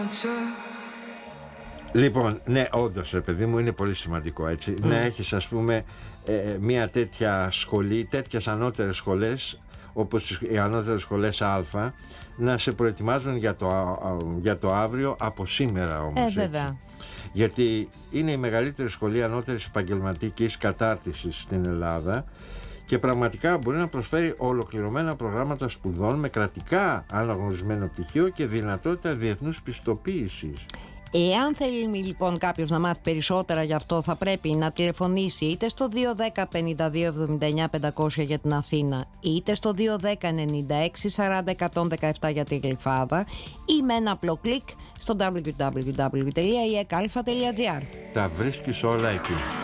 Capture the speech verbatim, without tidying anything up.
Λοιπόν, ναι, όντως, ρε παιδί μου, είναι πολύ σημαντικό, έτσι. Mm. Να έχεις, ας πούμε, ε, μια τέτοια σχολή, τέτοιες ανώτερες σχολές, όπως οι ανώτερες σχολές Α, να σε προετοιμάζουν για το, α, για το αύριο από σήμερα όμως, ε, έτσι. Γιατί είναι η μεγαλύτερη σχολή ανώτερης επαγγελματικής κατάρτισης στην Ελλάδα και πραγματικά μπορεί να προσφέρει ολοκληρωμένα προγράμματα σπουδών με κρατικά αναγνωρισμένο πτυχίο και δυνατότητα διεθνούς πιστοποίησης. Εάν θέλει λοιπόν κάποιος να μάθει περισσότερα γι' αυτό, θα πρέπει να τηλεφωνήσει είτε στο δύο ένα μηδέν πέντε δύο εβδομήντα εννιά πεντακόσια για την Αθήνα, είτε στο δύο ένα μηδέν ενενήντα έξι σαράντα εκατόν δεκαεπτά για τη Γλυφάδα, ή με ένα απλό κλικ στο double-u double-u double-u τελεία ι ε κ α τελεία τζι άρ. Τα βρίσκεις όλα εκεί.